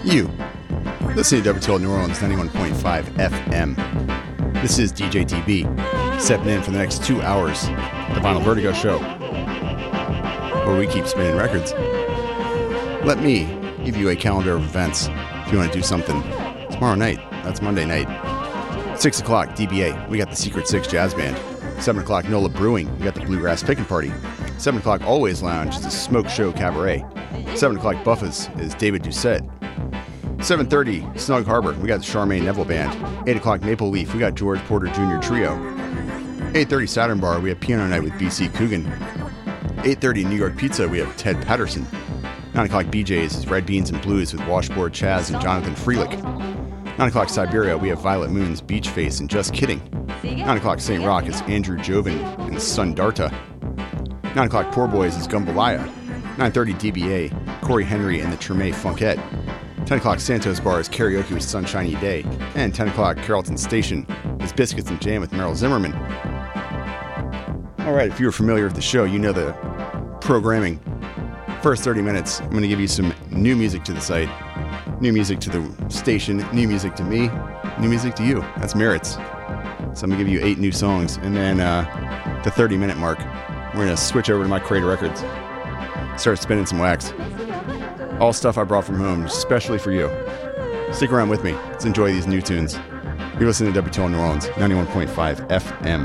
You. Listening to WTL New Orleans 91.5 FM. This is DJ TB, stepping in for the next 2 hours, the Vinyl Vertigo Show, where we keep spinning records. Let me give you a calendar of events if you want to do something tomorrow night. That's Monday night. 6 o'clock, DBA. We got the Secret Six Jazz Band. 7 o'clock, NOLA Brewing. We got the Bluegrass Pickin' Party. 7 o'clock, Always Lounge. It's a smoke show cabaret. 7 o'clock, Buffas is David Doucette. 7:30, Snug Harbor. We got the Charmaine Neville Band. 8 o'clock, Maple Leaf. We got George Porter Jr. Trio. 8:30, Saturn Bar. We have Piano Night with BC Coogan. 8:30, New York Pizza. We have Ted Patterson. 9 o'clock, BJ's is Red Beans and Blues with Washboard Chaz and Jonathan Freelick. 9 o'clock, Siberia. We have Violet Moon's Beach Face and Just Kidding. 9 o'clock, St. Rock is Andrew Joven and Sundarta. 9 o'clock, Poor Boys is Gumbalaya. 9:30, DBA, Corey Henry and the Treme Funkette. 10 o'clock, Santos Bar is Karaoke with Sunshiny Day. And 10 o'clock, Carrollton Station is Biscuits and Jam with Merrill Zimmerman. All right, if you're familiar with the show, you know the programming. First 30 minutes, I'm going to give you some new music to the site, new music to the station, new music to me, new music to you. That's Merritt's. So I'm going to give you 8 new songs. And then the 30-minute mark, we're going to switch over to my Crater Records, start spinning some wax. All stuff I brought from home, especially for you. Stick around with me. Let's enjoy these new tunes. You're listening to WTL New Orleans, 91.5 FM.